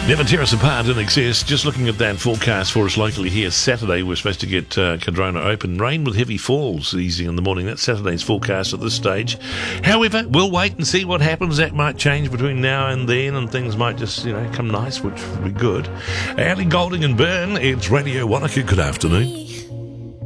Never tear us apart in excess. Just looking at that forecast for us locally here. Saturday, we're supposed to get Cardrona open. Rain with heavy falls easy in the morning. That's Saturday's forecast at this stage. However, we'll wait and see what happens. That might change between now and then, and things might just, come nice, which would be good. Ali Golding and Byrne, it's Radio Wanaka. Good afternoon.